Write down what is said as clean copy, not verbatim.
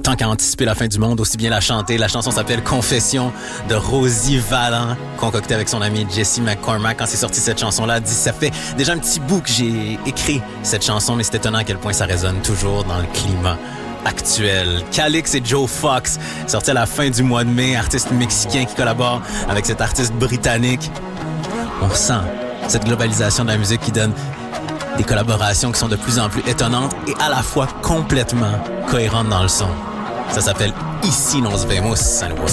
tant qu'à anticiper la fin du monde, aussi bien la chanter. La chanson s'appelle Confession de Rosie Vallant, concoctée avec son ami Jesse McCormack. Quand c'est sorti cette chanson-là, ça fait déjà un petit bout que j'ai écrit cette chanson, mais c'est étonnant à quel point ça résonne toujours dans le climat actuel. Calix et Joe Fox, sorti à la fin du mois de mai, artiste mexicain qui collabore avec cet artiste britannique. On sent cette globalisation de la musique qui donne des collaborations qui sont de plus en plus étonnantes et à la fois complètement cohérentes dans le son. Ça s'appelle Ici Nos Vemos à nouveau.